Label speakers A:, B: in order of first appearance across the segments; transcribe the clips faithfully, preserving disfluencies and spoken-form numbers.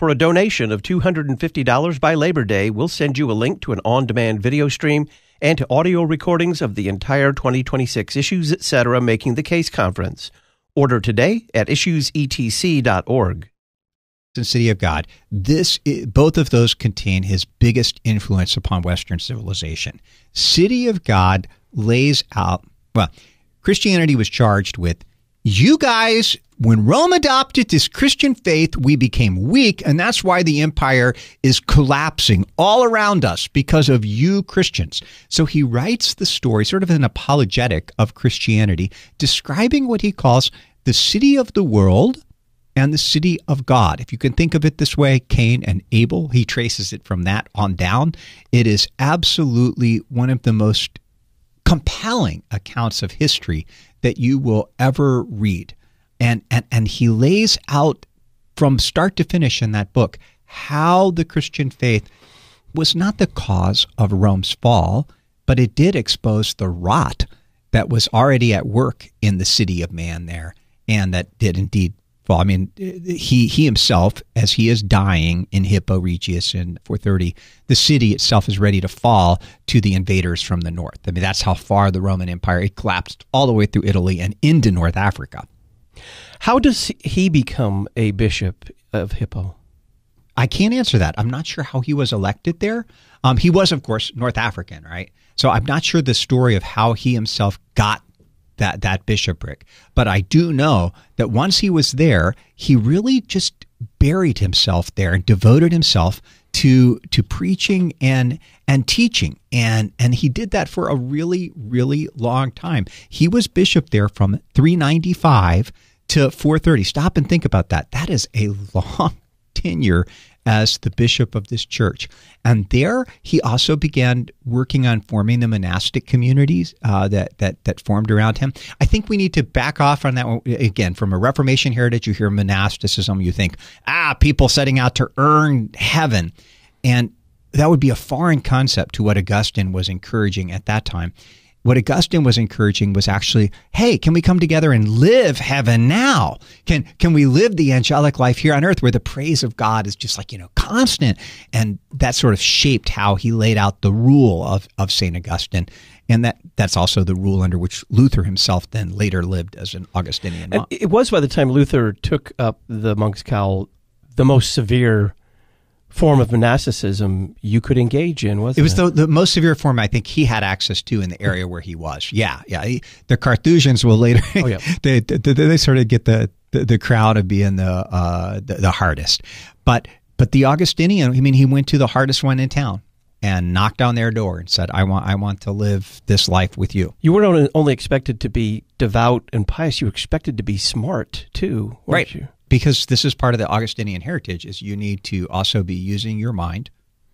A: For a donation of two hundred fifty dollars by Labor Day, we'll send you a link to an on-demand video stream and to audio recordings of the entire twenty twenty-six Issues Etc. Making the Case conference. Order today at issues e t c dot org.
B: And City of God, this both of those contain his biggest influence upon Western civilization. City of God lays out, well, Christianity was charged with, you guys, when Rome adopted this Christian faith, we became weak, and that's why the empire is collapsing all around us because of you Christians. So he writes the story, sort of an apologetic of Christianity, describing what he calls the city of the world and the city of God. If you can think of it this way, Cain and Abel, he traces it from that on down. It is absolutely one of the most compelling accounts of history that you will ever read. And, and and he lays out from start to finish in that book how the Christian faith was not the cause of Rome's fall, but it did expose the rot that was already at work in the city of man there, and that did indeed fall. I mean, he he himself, as he is dying in Hippo Regius in four thirty, the city itself is ready to fall to the invaders from the north. I mean, that's how far the Roman Empire, it collapsed all the way through Italy and into North Africa.
A: How does he become a bishop of Hippo?
B: I can't answer that. I'm not sure how he was elected there. Um, he was, of course, North African, right? So I'm not sure the story of how he himself got that that bishopric. But I do know that once he was there, he really just buried himself there and devoted himself to to preaching and and teaching. And and he did that for a really, really long time. He was bishop there from three ninety-five to four thirty. Stop and think about that. That is a long tenure as the bishop of this church. And there he also began working on forming the monastic communities uh, that, that that formed around him. I think we need to back off on that one. Again, from a Reformation heritage, you hear monasticism, you think, ah, people setting out to earn heaven. And that would be a foreign concept to what Augustine was encouraging at that time. What Augustine was encouraging was actually, hey, can we come together and live heaven now? Can can we live the angelic life here on earth where the praise of God is just like, you know, constant? And that sort of shaped how he laid out the rule of, of Saint Augustine. And that that's also the rule under which Luther himself then later lived as an Augustinian monk.
A: And it was by the time Luther took up the monk's cowl, the most severe form of monasticism you could engage in, wasn't it?
B: It was the, the most severe form I think he had access to in the area where he was. Yeah, yeah. He, the Carthusians will later, oh, yeah. they, they they sort of get the, the, the crown of being the, uh, the the hardest. But but the Augustinian, I mean, he went to the hardest one in town and knocked on their door and said, I want I want to live this life with you.
A: You weren't only expected to be devout and pious, you were expected to be smart too, weren't
B: right.
A: you?
B: Because this is part of the Augustinian heritage, is you need to also be using your mind.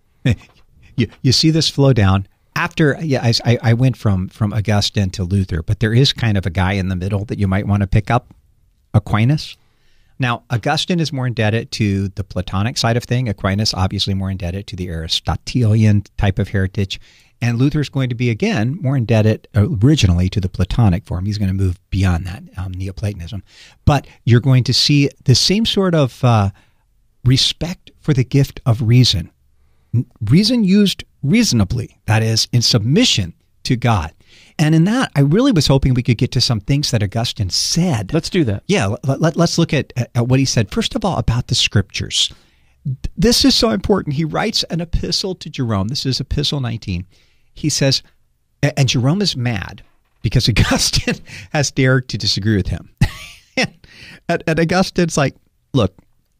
B: you you see this flow down after. Yeah, I I went from from Augustine to Luther, but there is kind of a guy in the middle that you might want to pick up, Aquinas. Now, Augustine is more indebted to the Platonic side of thing. Aquinas obviously more indebted to the Aristotelian type of heritage. And Luther's going to be, again, more indebted originally to the Platonic form. He's going to move beyond that, um, Neoplatonism. But you're going to see the same sort of uh, respect for the gift of reason. Reason used reasonably, that is, in submission to God. And in that, I really was hoping we could get to some things that Augustine said.
A: Let's do that.
B: Yeah, let, let, let's look at, at what he said. First of all, about the Scriptures. This is so important. He writes an epistle to Jerome. This is Epistle nineteen. He says, and Jerome is mad because Augustine has dared to disagree with him. and, and Augustine's like, look,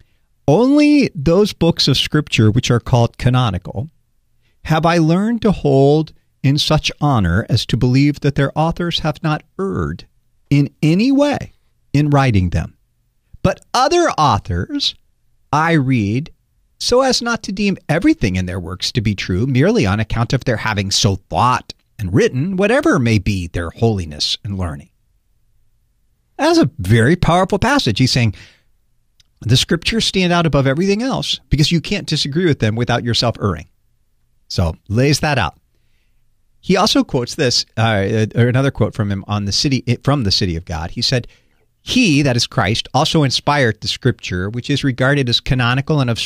B: only those books of Scripture which are called canonical have I learned to hold in such honor as to believe that their authors have not erred in any way in writing them. But other authors I read so as not to deem everything in their works to be true merely on account of their having so thought and written, whatever may be their holiness and learning. That's a very powerful passage. He's saying the Scriptures stand out above everything else because you can't disagree with them without yourself erring. So lays that out. He also quotes this, uh, or another quote from him on the city from the City of God. He said, he, that is Christ, also inspired the Scripture, which is regarded as canonical and of